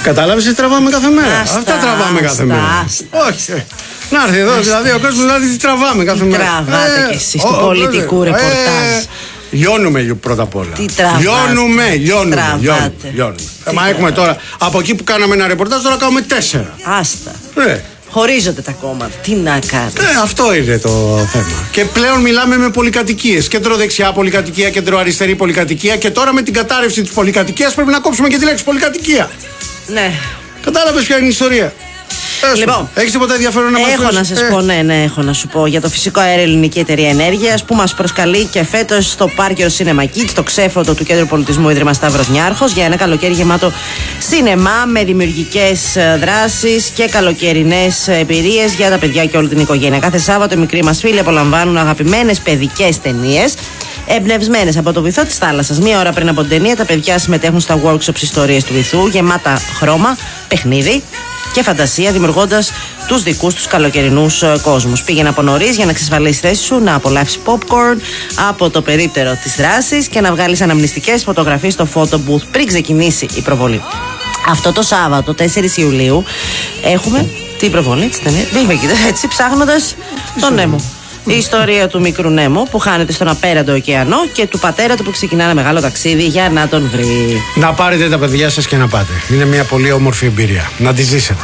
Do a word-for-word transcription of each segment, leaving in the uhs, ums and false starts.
Κατάλαβες τι τραβάμε κάθε μέρα. Άστα, Αυτά τραβάμε άστα, κάθε μέρα. άστα. Όχι. Να έρθει εδώ, δηλαδή ο κόσμος να δει τι τραβάμε κάθε Τι μέρα. τραβάτε Ε, κι εσείς ο, του ο, πολιτικού ε, ρεπορτάζ. ε, Λιώνουμε πρώτα απ' όλα. Τι τραβάτε. Λιώνουμε, λιώνουμε. Τραβάτε. λιώνουμε, λιώνουμε. Τι Μα έχουμε τώρα, από εκεί που κάναμε ένα ρεπορτάζ, τώρα κάνουμε τέσσερα. Άστα. Ε, Χωρίζονται τα κόμματα. Τι να κάνετε. ε, αυτό είναι το θέμα. Και πλέον μιλάμε με πολυκατοικίες. Κέντρο-δεξιά πολυκατοικία, κέντρο-αριστερή πολυκατοικία. Και τώρα με την κατάρρευση της πολυκατοικίας πρέπει να κόψουμε και τη λέξη πολυκατοικία. Ναι. Κατάλαβες ποια είναι η ιστορία. Λοιπόν, έχεις τίποτα ενδιαφέρον να μας έχω πεις? να σας ε. πω, ναι, ναι, έχω να σου πω για το φυσικό αέριο Ελληνική Εταιρεία Ενέργειας που μας προσκαλεί και φέτος στο Πάρκιο Cinema Kids, στο ξέφωτο του Κέντρου Πολιτισμού Ίδρυμα Σταύρος Νιάρχος, για ένα καλοκαίρι γεμάτο σινεμά με δημιουργικές δράσεις και καλοκαιρινές εμπειρίες για τα παιδιά και όλη την οικογένεια. Κάθε Σάββατο οι μικροί μας φίλοι απολαμβάνουν αγαπημένες παιδικές ταινίες, εμπνευσμένες από το βυθό της θάλασσας. Μία ώρα πριν από την ταινία, τα παιδιά συμμετέχουν στα workshops ιστορίες του βυθού, γεμάτα χρώμα, παιχνίδι και φαντασία, δημιουργώντας τους δικούς τους καλοκαιρινούς κόσμους. Πήγαινε από νωρίς για να εξασφαλίσεις θέση σου, να απολαύσεις popcorn από το περίπτερο της δράσης και να βγάλεις αναμνηστικές φωτογραφίες στο photo booth πριν ξεκινήσει η προβολή. Αυτό το Σάββατο, τέσσερις Ιουλίου, έχουμε την προβολή της ταινίας. Μπήκε έτσι, ψάχνοντας τον Νέμο. Η ιστορία του μικρού Νέμο που χάνεται στον απέραντο ωκεανό και του πατέρα του που ξεκινά ένα μεγάλο ταξίδι για να τον βρει. Να πάρετε τα παιδιά σας και να πάτε. Είναι μια πολύ όμορφη εμπειρία. Να τη ζήσετε.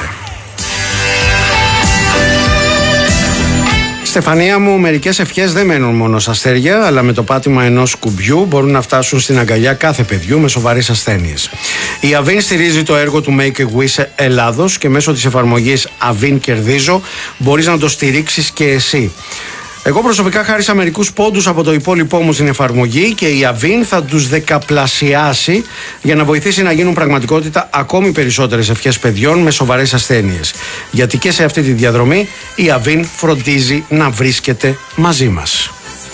Στεφανία μου, μερικές ευχές δεν μένουν μόνο στα αστέρια, αλλά με το πάτημα ενός κουμπιού μπορούν να φτάσουν στην αγκαλιά κάθε παιδιού με σοβαρές ασθένειες. Η Avin στηρίζει το έργο του Make a Wish Ελλάδος και μέσω της εφαρμογής Avin Κερδίζω μπορείς να το στηρίξεις και εσύ. Εγώ προσωπικά χάρισα μερικούς πόντους από το υπόλοιπό μου στην εφαρμογή και η Avin θα τους δεκαπλασιάσει για να βοηθήσει να γίνουν πραγματικότητα ακόμη περισσότερες ευχές παιδιών με σοβαρές ασθένειες. Γιατί και σε αυτή τη διαδρομή η Avin φροντίζει να βρίσκεται μαζί μας.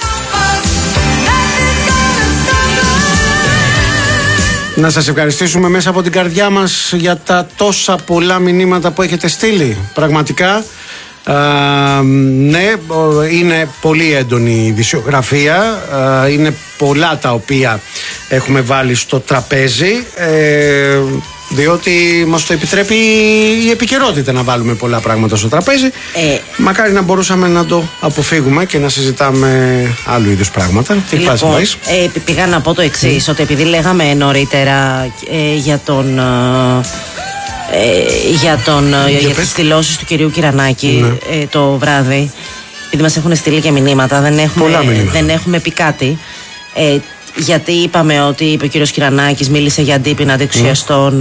Να σας ευχαριστήσουμε μέσα από την καρδιά μας για τα τόσα πολλά μηνύματα που έχετε στείλει. Πραγματικά Uh, ναι, είναι πολύ έντονη η ειδησιογραφία, uh, είναι πολλά τα οποία έχουμε βάλει στο τραπέζι, ε, διότι μας το επιτρέπει η επικαιρότητα να βάλουμε πολλά πράγματα στο τραπέζι. ε, Μακάρι να μπορούσαμε να το αποφύγουμε και να συζητάμε άλλου είδους πράγματα. Τι λοιπόν, πας, ε, πήγα να πω το εξής, mm. ότι επειδή λέγαμε νωρίτερα ε, για τον... Ε, Ε, για, τον, για, για τις δηλώσεις του κυρίου Κυρανάκη, ναι. ε, το βράδυ, επειδή μας έχουν στείλει και μηνύματα, δεν έχουμε, δεν έχουμε πει κάτι, ε, γιατί είπαμε ότι είπε ο κύριος Κυρανάκης, μίλησε για αντίπεινα δεξιαστών